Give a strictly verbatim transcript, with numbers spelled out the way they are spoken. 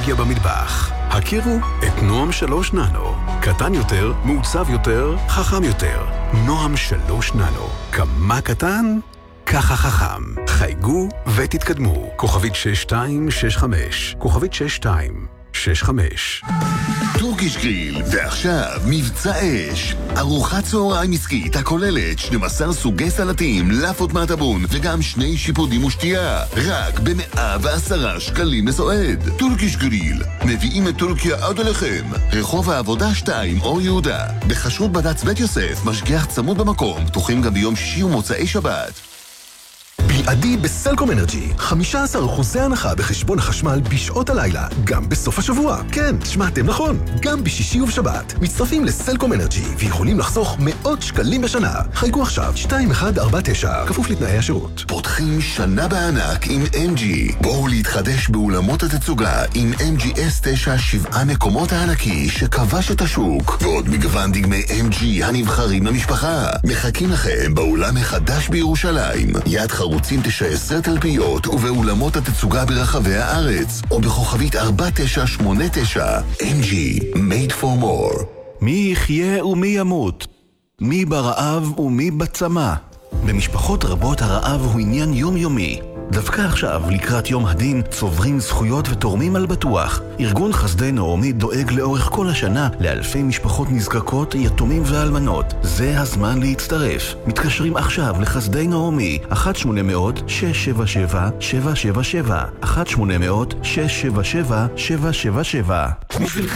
טכנולוגיה במטבח. הכירו את נועם שלוש ננו. קטן יותר, מעוצב יותר, חכם יותר. נועם שלוש ננו. כמה קטן? ככה חכם. חייגו ותתקדמו. כוכבית שש שתיים שש חמש. כוכבית שש שתיים שש חמש. טורקיש גריל, ועכשיו מבצע אש. ארוחת צהריים עסקית הכוללת שנים עשר סוגי סלטים, לאפות מהטבון וגם שני שיפודים ושתייה. רק ב-מאה ועשרה שקלים לסועד. טורקיש גריל, מביאים את טורקיה עד אליכם. רחוב העבודה שתיים, אור יהודה. בחשרות בד"ץ בית יוסף, משגיח צמוד במקום, פתוחים גם ביום שישי ומוצאי שבת. בלעדי בסלקום אנרג'י, חמישה עשר אחוז הנחה בחשבון החשמל בשעות הלילה, גם בסוף השבוע. כן, שמעתם נכון, גם בשישי ובשבת. מצטרפים לסלקום אנרג'י ויכולים לחסוך מאות שקלים בשנה. חייגו עכשיו שתיים אחת ארבע תשע, כפוף לתנאי השירות. פותחים שנה בענק עם אם ג'י. בואו להתחדש באולמות התצוגה עם אם ג'י אס תשע, שבעה מקומות הענקי שכבש את השוק. ועוד מגוון דגמי אם ג'י הנבחרים למשפחה. מחכים לכם באולם החדש בירושלים. יד חרוץ רוצים תשע עשרה תלפיות ובאולמות התצוגה ברחבי הארץ או בכוכבית ארבע תשע שמונה תשע. אם ג'י, made for more. מי יחיה ומי ימות? מי ברעב ומי בצמא? במשפחות רבות הרעב הוא עניין יומיומי. דווקא עכשיו, לקראת יום הדין, צוברים זכויות ותורמים על בטוח. ארגון חסדי נעמי דואג לאורך כל השנה לאלפי משפחות נזקקות, יתומים ואלמנות. זה הזמן להצטרף. מתקשרים עכשיו לחסדי נעמי, אחת שמונה אפס אפס שש שבע שבע שבע שבע שבע, אחת שמונה אפס אפס שש שבע שבע שבע שבע שבע.